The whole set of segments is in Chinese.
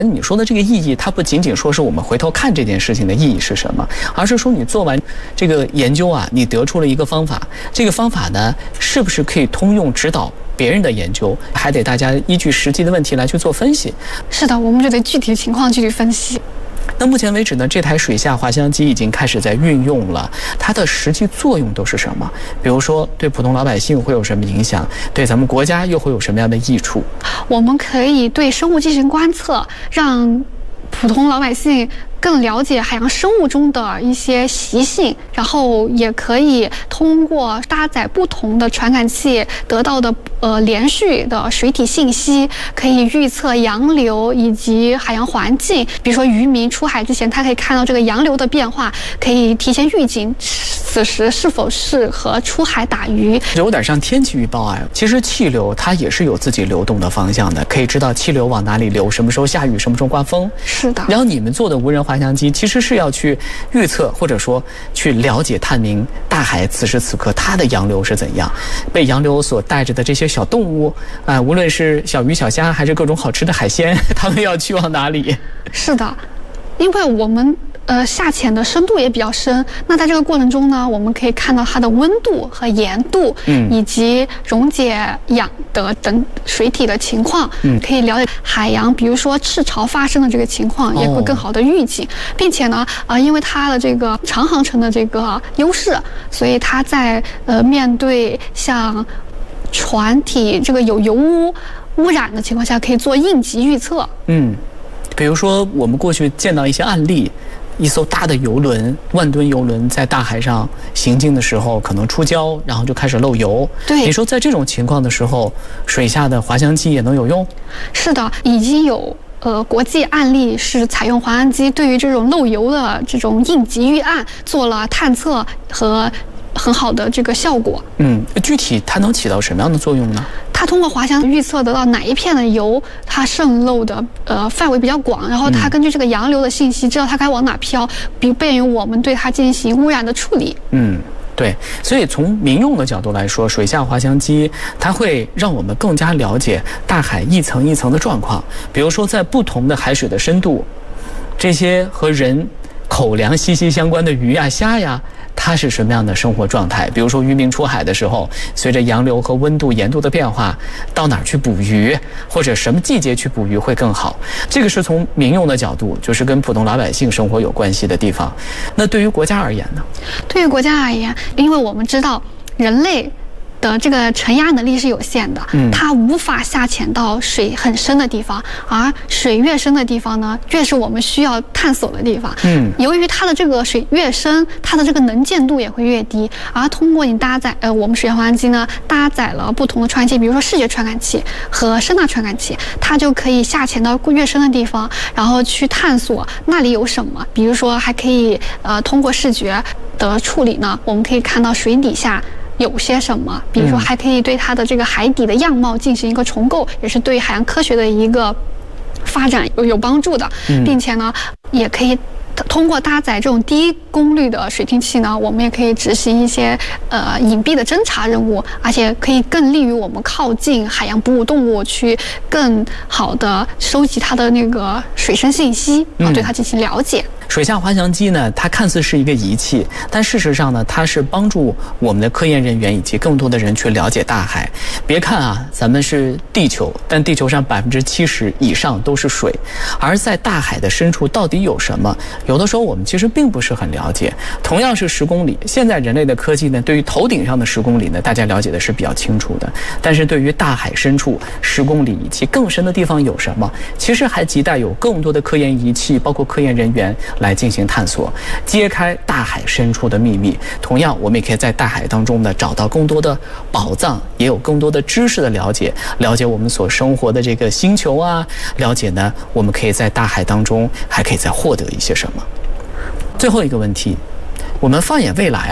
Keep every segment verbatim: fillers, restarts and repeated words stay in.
你说的这个意义，它不仅仅说是我们回头看这件事情的意义是什么，而是说你做完这个研究啊，你得出了一个方法，这个方法呢，是不是可以通用指导别人的研究，还得大家依据实际的问题来去做分析。 是的，我们就得具体情况具体分析。 那目前为止呢，这台水下滑香机已经开始在运用了，它的实际作用都是什么？比如说对普通老百姓会有什么影响？对咱们国家又会有什么样的益处？ 我们可以对生物进行观测，让普通老百姓更了解海洋生物中的一些习性，然后也可以通过搭载不同的传感器得到的呃连续的水体信息，可以预测洋流以及海洋环境。比如说渔民出海之前，他可以看到这个洋流的变化，可以提前预警此时是否适合出海打鱼。 有点像天气预报啊。其实气流它也是有自己流动的方向的，可以知道气流往哪里流，什么时候下雨，什么时候刮风。 是的。 然后你们做的无人滑翔机其实是要去预测，或者说去了解探明大海此时此刻它的洋流是怎样，被洋流所带着的这些小动物啊、呃，无论是小鱼小虾还是各种好吃的海鲜，它们要去往哪里？ 是的，因为我们呃下潜的深度也比较深，那在这个过程中呢，我们可以看到它的温度和盐度，嗯，以及溶解氧的等水体的情况，嗯，可以了解海洋，比如说赤潮发生的这个情况，也会更好的预警，哦、并且呢，啊、呃，因为它的这个长航程的这个优势，所以它在呃面对像船体这个有油污污染的情况下，可以做应急预测，嗯。 比如说我们过去见到一些案例，一艘大的游轮，万吨游轮在大海上行进的时候可能出礁，然后就开始漏油。 对， 你说在这种情况的时候，水下的滑翔机也能有用？ 是的，已经有呃国际案例是采用滑翔机对于这种漏油的这种应急预案做了探测和很好的这个效果。 嗯，具体它能起到什么样的作用呢？ 它通过滑翔预测得到哪一片的油它渗漏的呃范围比较广，然后它根据这个洋流的信息知道它该往哪飘，比便于我们对它进行污染的处理。 嗯，对，所以从民用的角度来说，水下滑翔机它会让我们更加了解大海一层一层的状况，比如说在不同的海水的深度，这些和人口粮息息相关的鱼呀、虾呀，它是什么样的生活状态？比如说渔民出海的时候，随着洋流和温度、盐度的变化，到哪儿去捕鱼，或者什么季节去捕鱼会更好？这个是从民用的角度，就是跟普通老百姓生活有关系的地方。那对于国家而言呢？ 对于国家而言，因为我们知道人类的这个承压能力是有限的，嗯，它无法下潜到水很深的地方，而水越深的地方呢，越是我们需要探索的地方。嗯，由于它的这个水越深，它的这个能见度也会越低。而通过你搭载呃我们水下滑翔机呢，搭载了不同的传感器，比如说视觉传感器和声呐传感器，它就可以下潜到越深的地方，然后去探索那里有什么。比如说，还可以呃通过视觉的处理呢，我们可以看到水底下有些什么，比如说还可以对它的这个海底的样貌进行一个重构，也是对海洋科学的一个发展有有帮助的，并且呢，也可以通过搭载这种低功率的水听器呢，我们也可以执行一些呃隐蔽的侦查任务，而且可以更利于我们靠近海洋哺乳动物，去更好的收集它的那个水生信息，然后对它进行了解。 水下滑翔机呢，它看似是一个仪器，但事实上呢，它是帮助我们的科研人员以及更多的人去了解大海。别看啊，咱们是地球，但地球上百分之七十以上都是水，而在大海的深处到底有什么？有的时候我们其实并不是很了解。同样是十公里，现在人类的科技呢，对于头顶上的十公里呢，大家了解的是比较清楚的，但是对于大海深处十公里以及更深的地方有什么，其实还亟待有更多的科研仪器，包括科研人员来进行探索，揭开大海深处的秘密。同样，我们也可以在大海当中呢找到更多的宝藏，也有更多的知识的了解，了解我们所生活的这个星球啊，了解呢我们可以在大海当中还可以再获得一些什么。最后一个问题，我们放眼未来啊，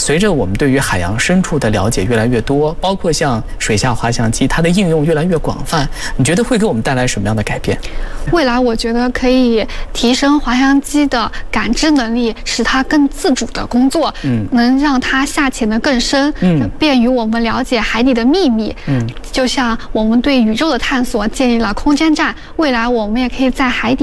随着我们对于海洋深处的了解越来越多，包括像水下滑翔机，它的应用越来越广泛，你觉得会给我们带来什么样的改变？ 未来我觉得可以提升滑翔机的感知能力，使它更自主的工作，嗯，能让它下潜得更深，嗯，便于我们了解海底的秘密，嗯，就像我们对宇宙的探索建立了空间站，未来我们也可以在海底